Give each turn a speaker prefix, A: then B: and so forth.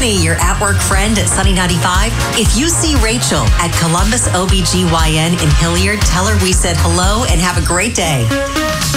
A: Penny, your at-work friend at Sunny 95. If you see Rachel at Columbus OBGYN in Hilliard, tell her we said hello and have a great day.